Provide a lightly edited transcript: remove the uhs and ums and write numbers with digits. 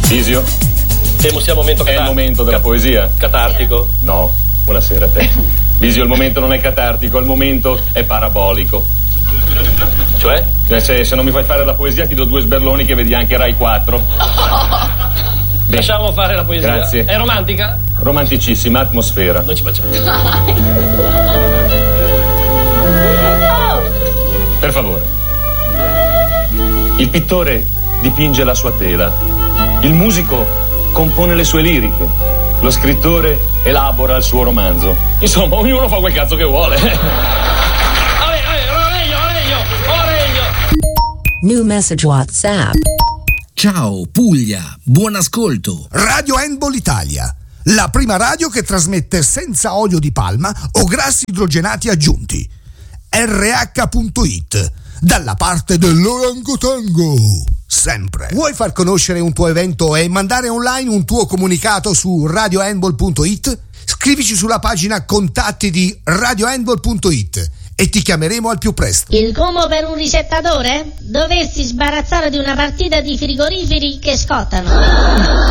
Visio, Temo sia momento è il momento della poesia? catartico. No, buonasera a te. Visio, il momento non è catartico, il momento è parabolico. Cioè? Se non mi fai fare la poesia ti do 2 sberloni che vedi anche Rai 4. Lasciamo fare la poesia. Grazie. È romantica? Romanticissima atmosfera. Noi ci facciamo. Per favore. Il pittore dipinge la sua tela. Il musico compone le sue liriche. Lo scrittore elabora il suo romanzo. Insomma, ognuno fa quel cazzo che vuole. Oreglio. New message WhatsApp. Ciao Puglia, buon ascolto. Radio Handball Italia, la prima radio che trasmette senza olio di palma o grassi idrogenati aggiunti. RH.it, dalla parte dell'orangotango, sempre. Vuoi far conoscere un tuo evento e mandare online un tuo comunicato su radiohandball.it? Scrivici sulla pagina contatti di radiohandball.it e ti chiameremo al più presto. Il Como per un risettatore? Doversi sbarazzare di una partita di frigoriferi che scottano.